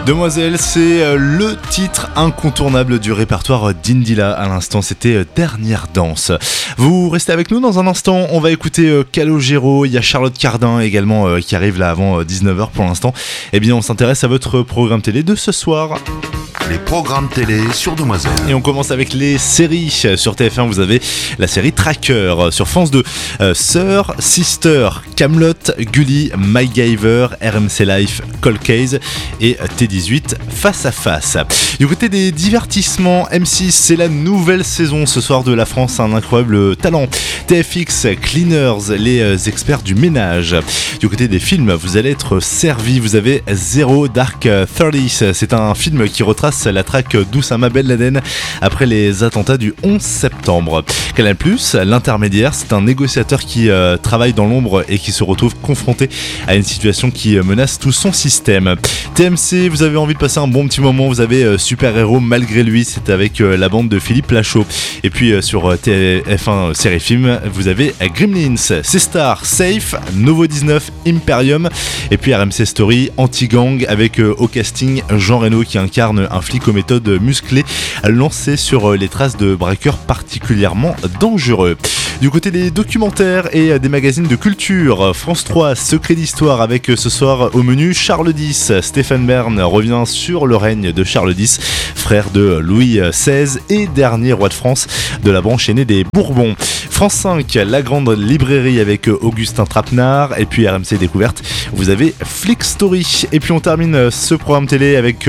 Demoiselle, c'est le titre incontournable du répertoire d'Indila. À l'instant, c'était Dernière danse. Vous restez avec nous dans un instant. On va écouter Calogero. Il y a Charlotte Cardin également qui arrive là avant 19h pour l'instant. Eh bien, on s'intéresse à votre programme télé de ce soir. Les programmes télé sur Demoiselle. Et on commence avec les séries. Sur TF1, vous avez la série Tracker. Sur France 2, Sœur, Sister, Kaamelott, Gulli, MacGyver, RMC Life, Cold Case et T18 Face à Face. Du côté des divertissements, M6, c'est la nouvelle saison ce soir de La France, un incroyable talent. TFX, Cleaners, les experts du ménage. Du côté des films, vous allez être servi. Vous avez Zero Dark 30. C'est un film qui retrace la traque d'Oussama Ben Laden après les attentats du 11 septembre. Canal+, L'Intermédiaire, c'est un négociateur qui travaille dans l'ombre et qui se retrouve confronté à une situation qui menace tout son système. TMC, vous avez envie de passer un bon petit moment, vous avez Super Héros malgré lui, c'est avec la bande de Philippe Lachaud. Et puis sur TF1 série film, vous avez Gremlins, C-Star, Safe, Novo 19, Imperium et puis RMC Story, Anti-Gang avec au casting Jean Reno qui incarne un flic aux méthodes musclées lancé sur les traces de braqueurs particulièrement dangereux. Du côté des documentaires et des magazines de culture, France 3, Secret d'Histoire avec ce soir au menu Charles X. Stéphane Bern revient sur le règne de Charles X, frère de Louis XVI et dernier roi de France de la branche aînée des Bourbons. France 5, La Grande Librairie avec Augustin Trapenard et puis RMC Découverte, vous avez Flick Story. Et puis on termine ce programme télé avec